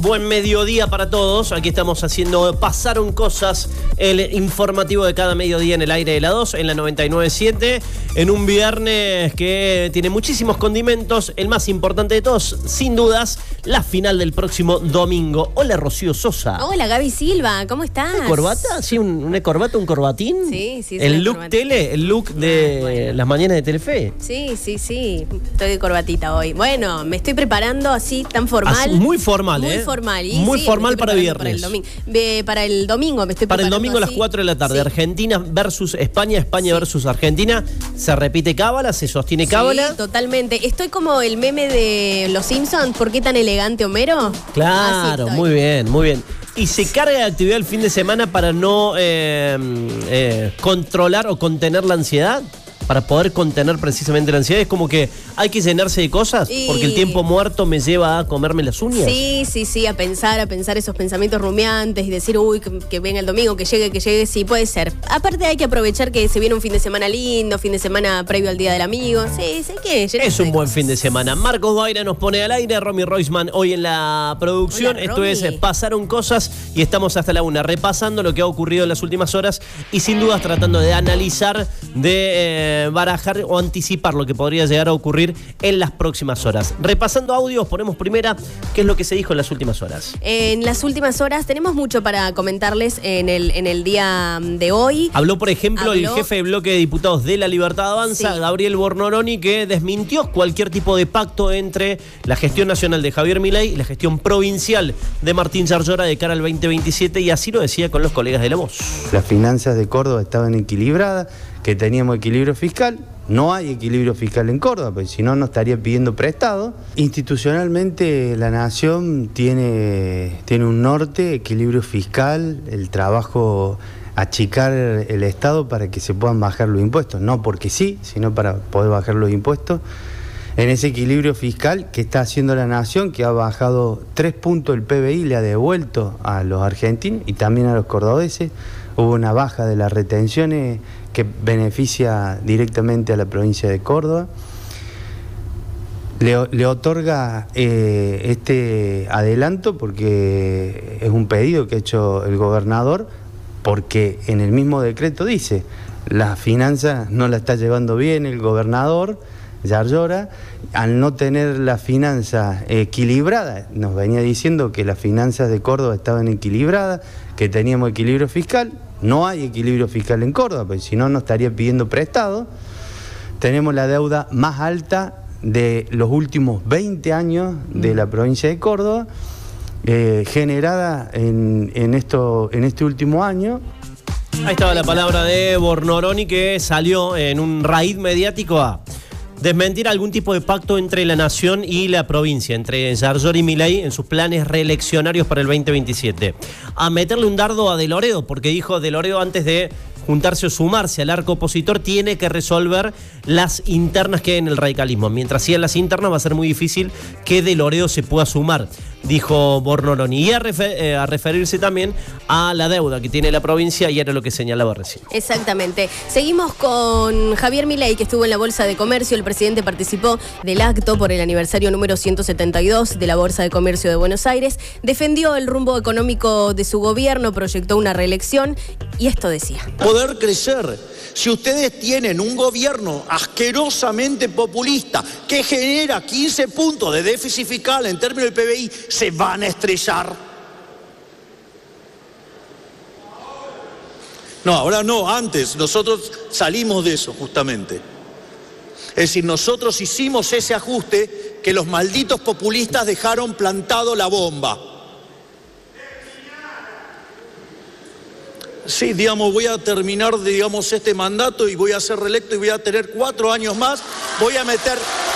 Buen mediodía para todos. Aquí estamos haciendo Pasaron Cosas, el informativo de cada mediodía en el aire de la 2, en la 99.7, en un viernes que tiene muchísimos condimentos. El más importante de todos, sin dudas, la final del próximo domingo. Hola, Rocío Sosa. Hola, Gaby Silva, ¿cómo estás? ¿Una corbata? ¿Sí? ¿Una corbata, un corbatín? Sí. El look tele, el look de las mañanas de Telefe. Sí. Estoy de corbatita hoy. Bueno, me estoy preparando así, tan formal. Muy formal, Muy formal. Muy formal para viernes. Para el domingo me estoy preparando. Para el domingo a las 4 de la tarde. Sí. Argentina versus España, España versus Argentina. ¿Se repite cábala? ¿Se sostiene cábala? Sí, totalmente. Estoy como el meme de Los Simpsons. ¿Por qué tan elegante, Homero? Claro, muy bien. Y se carga de actividad el fin de semana para no controlar o contener la ansiedad. Para poder contener precisamente la ansiedad. Es como que hay que llenarse de cosas porque el tiempo muerto me lleva a comerme las uñas. Sí, a pensar esos pensamientos rumiantes y decir, que venga el domingo, que llegue, sí, puede ser. Aparte hay que aprovechar que se viene un fin de semana lindo, fin de semana previo al Día del Amigo. Sí, que es un buen fin de semana. Marcos Baira nos pone al aire, Romy Roisman hoy en la producción. Hola, esto Romy. es Pasaron Cosas y estamos hasta la 1 repasando lo que ha ocurrido en las últimas horas y sin dudas tratando de analizar, de barajar o anticipar lo que podría llegar a ocurrir en las próximas horas. Repasando audios, ponemos primera qué es lo que se dijo en las últimas horas. En las últimas horas tenemos mucho para comentarles en el día de hoy. Habló, por ejemplo, el jefe de bloque de diputados de La Libertad Avanza, Gabriel Bornoroni, que desmintió cualquier tipo de pacto entre la gestión nacional de Javier Milei y la gestión provincial de Martín Yarlora de cara al 2027, y así lo decía con los colegas de La Voz. Las finanzas de Córdoba estaban equilibradas, que teníamos equilibrio fiscal. No hay equilibrio fiscal en Córdoba, porque si no, no estaría pidiendo prestado. Institucionalmente, la Nación tiene un norte, equilibrio fiscal, el trabajo, achicar el Estado para que se puedan bajar los impuestos. No porque sí, sino para poder bajar los impuestos. En ese equilibrio fiscal que está haciendo la Nación, que ha bajado 3 puntos el PBI, le ha devuelto a los argentinos y también a los cordobeses. Hubo una baja de las retenciones que beneficia directamente a la provincia de Córdoba. Le otorga este adelanto porque es un pedido que ha hecho el gobernador, porque en el mismo decreto dice, las finanzas no la está llevando bien el gobernador Yarlora, al no tener las finanzas equilibradas. Nos venía diciendo que las finanzas de Córdoba estaban equilibradas, que teníamos equilibrio fiscal. No hay equilibrio fiscal en Córdoba, porque si no, no estaría pidiendo prestado. Tenemos la deuda más alta de los últimos 20 años de la provincia de Córdoba, generada en este último año. Ahí estaba la palabra de Bornoroni, que salió en un raid mediático a desmentir algún tipo de pacto entre la Nación y la provincia, entre Yarlora y Milei en sus planes reeleccionarios para el 2027. A meterle un dardo a De Loredo, porque dijo De Loredo, antes de juntarse o sumarse al arco opositor, tiene que resolver las internas que hay en el radicalismo. Mientras sigan las internas, va a ser muy difícil que De Loredo se pueda sumar, dijo Bornoroni. Y a referirse también a la deuda que tiene la provincia, y era lo que señalaba recién. Exactamente. Seguimos con Javier Milei, que estuvo en la Bolsa de Comercio. El presidente participó del acto por el aniversario número 172 de la Bolsa de Comercio de Buenos Aires. Defendió el rumbo económico de su gobierno, proyectó una reelección y esto decía: poder crecer. Si ustedes tienen un gobierno asquerosamente populista que genera 15 puntos de déficit fiscal en términos del PBI, se van a estrellar. No, ahora no, antes nosotros salimos de eso justamente. Es decir, nosotros hicimos ese ajuste que los malditos populistas dejaron plantado la bomba. Sí, voy a terminar, este mandato y voy a ser reelecto y voy a tener 4 años más. Voy a meter